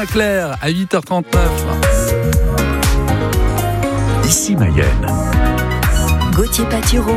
Julien Clerc à 8h39. Ici Mayenne. Gauthier Patureau.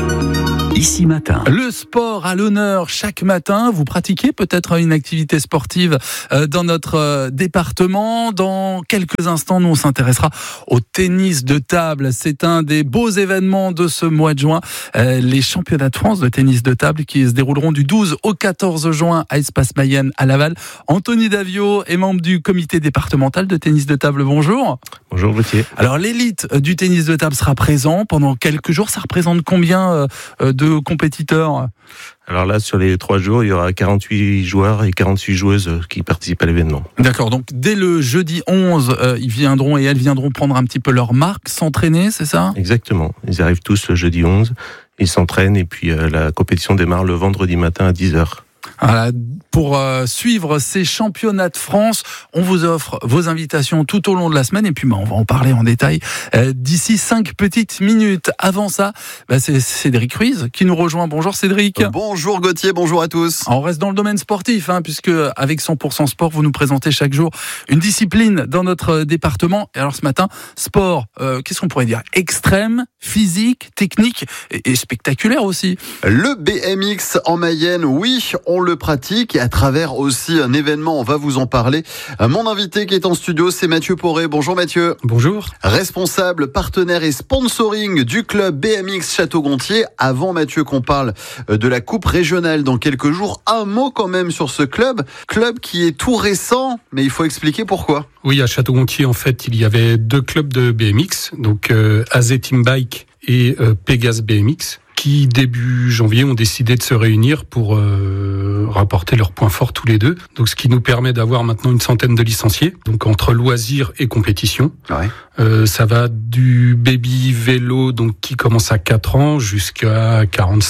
Ici Matin. Le sport à l'honneur chaque matin. Vous pratiquez peut-être une activité sportive dans notre département. Dans quelques instants, nous on s'intéressera au tennis de table. C'est un des beaux événements de ce mois de juin. Les championnats de France de tennis de table qui se dérouleront du 12 au 14 juin à Espace Mayenne à Laval. Anthony Davio est membre du comité départemental de tennis de table. Bonjour. Bonjour Gauthier. Alors l'élite du tennis de table sera présent pendant quelques jours. Ça représente combien de compétiteurs? Alors là, sur les 3 jours, il y aura 48 joueurs et 48 joueuses qui participent à l'événement. D'accord, donc dès le jeudi 11, ils viendront et elles viendront prendre un petit peu leur marque, s'entraîner, c'est ça? Exactement. Ils arrivent tous le jeudi 11, ils s'entraînent et puis la compétition démarre le vendredi matin à 10h. Voilà, pour suivre ces championnats de France, on vous offre vos invitations tout au long de la semaine et puis on va en parler en détail d'ici 5 petites minutes. Avant ça, c'est Cédric Ruiz qui nous rejoint. Bonjour Cédric. Bonjour Gauthier, bonjour à tous. On reste dans le domaine sportif, puisque avec 100% sport, vous nous présentez chaque jour une discipline dans notre département. Et alors ce matin, sport, qu'est-ce qu'on pourrait dire? Extrême, physique, technique et spectaculaire aussi. Le BMX en Mayenne, oui, on le pratique et à travers aussi un événement, on va vous en parler. Mon invité qui est en studio, c'est Mathieu Poré. Bonjour Mathieu. Bonjour. Responsable, partenaire et sponsoring du club BMX Château-Gontier. Avant Mathieu qu'on parle de la coupe régionale dans quelques jours, un mot quand même sur ce club qui est tout récent, mais il faut expliquer pourquoi. Oui, à Château-Gontier, en fait, il y avait 2 clubs de BMX, donc AZ Team Bike et Pégase BMX, qui début janvier ont décidé de se réunir pour rapporter leurs points forts tous les deux. Donc ce qui nous permet d'avoir maintenant une centaine de licenciés, donc entre loisirs et compétition. Ouais. Ça va du baby vélo, donc qui commence à 4 ans jusqu'à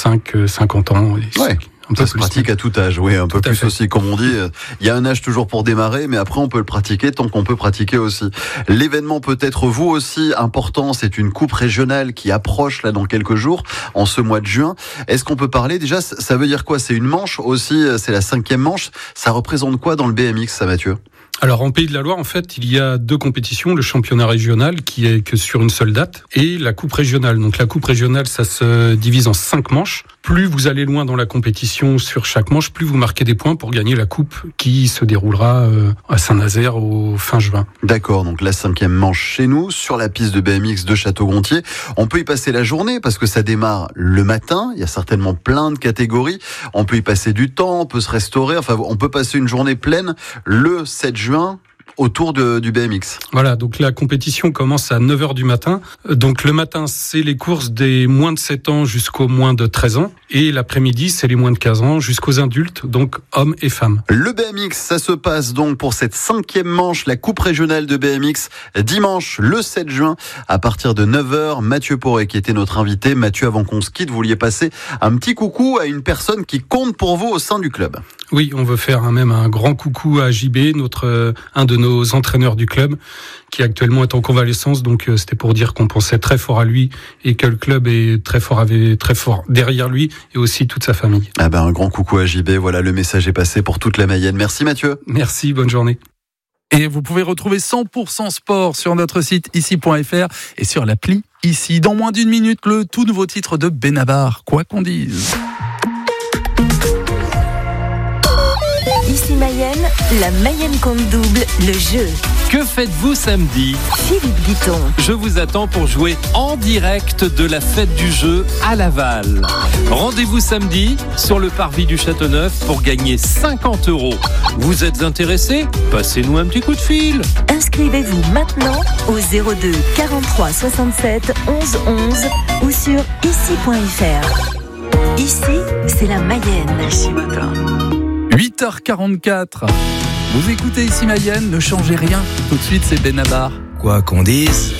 45-50 ans. Ouais. Ça se pratique à tout âge, oui, un peu plus aussi, comme on dit. Il y a un âge toujours pour démarrer, mais après on peut le pratiquer tant qu'on peut pratiquer aussi. L'événement peut être vous aussi important, c'est une coupe régionale qui approche là dans quelques jours, en ce mois de juin. Est-ce qu'on peut parler déjà, ça veut dire quoi? C'est une manche aussi, c'est la 5e manche. Ça représente quoi dans le BMX, ça Mathieu? Alors en Pays de la Loire, en fait, il y a 2 compétitions, le championnat régional qui est que sur une seule date et la coupe régionale. Donc la coupe régionale, ça se divise en 5 manches. Plus vous allez loin dans la compétition sur chaque manche, plus vous marquez des points pour gagner la coupe qui se déroulera à Saint-Nazaire au fin juin. D'accord, donc la 5e manche chez nous, sur la piste de BMX de Château-Gontier. On peut y passer la journée parce que ça démarre le matin. Il y a certainement plein de catégories. On peut y passer du temps, on peut se restaurer. Enfin, on peut passer une journée pleine le 7 juin. Autour du BMX. Voilà, donc la compétition commence à 9h du matin. Donc le matin, c'est les courses des moins de 7 ans jusqu'aux moins de 13 ans. Et l'après-midi, c'est les moins de 15 ans jusqu'aux adultes, donc hommes et femmes. Le BMX, ça se passe donc pour cette 5e manche, la coupe régionale de BMX, dimanche le 7 juin, à partir de 9h. Mathieu Poré qui était notre invité. Mathieu, avant qu'on se quitte, vous vouliez passer un petit coucou à une personne qui compte pour vous au sein du club. Oui, on veut faire même un grand coucou à JB, un de nos entraîneurs du club, qui actuellement est en convalescence. Donc c'était pour dire qu'on pensait très fort à lui et que le club est très fort derrière lui et aussi toute sa famille. Un grand coucou à JB. Voilà, le message est passé pour toute la Mayenne. Merci Mathieu. Merci, bonne journée. Et vous pouvez retrouver 100% sport sur notre site ici.fr et sur l'appli Ici. Dans moins d'1 minute, le tout nouveau titre de Benabar, quoi qu'on dise. Ici Mayenne, la Mayenne compte double, le jeu. Que faites-vous samedi? Philippe Guiton. Je vous attends pour jouer en direct de la fête du jeu à Laval. Rendez-vous samedi sur le parvis du Châteauneuf pour gagner 50 €. Vous êtes intéressé? Passez-nous un petit coup de fil. Inscrivez-vous maintenant au 02 43 67 11 11 ou sur ici.fr. Ici, c'est la Mayenne. Ici Matin. 8h44. Vous écoutez Ici Mayenne, ne changez rien. Tout de suite, c'est Benabar. Quoi qu'on dise.